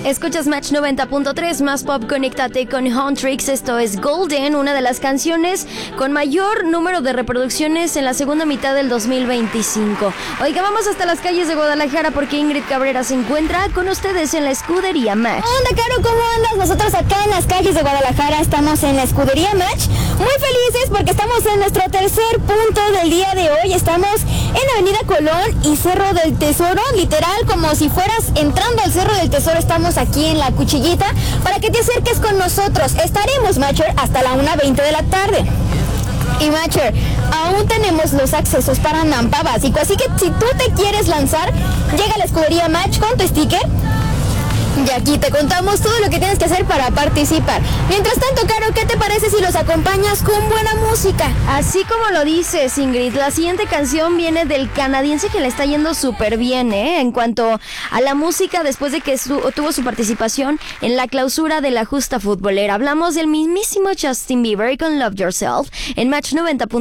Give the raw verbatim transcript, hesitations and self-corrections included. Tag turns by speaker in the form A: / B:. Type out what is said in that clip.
A: Escuchas Match noventa punto tres, más pop, conéctate con Huntrix. Esto es Golden, una de las canciones con mayor número de reproducciones en la segunda mitad del dos mil veinticinco. Oiga, vamos hasta las calles de Guadalajara porque Ingrid Cabrera se encuentra con ustedes en la escudería Match.
B: Hola, Caro, ¿cómo andas? Nosotros acá en las calles de Guadalajara estamos en la escudería Match, muy felices porque estamos en nuestro tercer punto del día de hoy. Estamos en Avenida Colón y Cerro del Tesoro, literal como si fueras entrando al Cerro del Tesoro. Estamos aquí en la Cuchillita para que te acerques con nosotros. Estaremos, Matcher, hasta la una veinte de la tarde. Y Matcher, aún tenemos los accesos para Nampa básico, así que si tú te quieres lanzar, llega a la escudería Match con tu sticker. Y aquí te contamos todo lo que tienes que hacer para participar. Mientras tanto, Caro, ¿qué te parece si los acompañas con buena música?
A: Así como lo dices, Ingrid, la siguiente canción viene del canadiense que le está yendo súper bien, ¿eh? En cuanto a la música, después de que su, tuvo su participación en la clausura de la justa futbolera. Hablamos del mismísimo Justin Bieber con Love Yourself en Match noventa.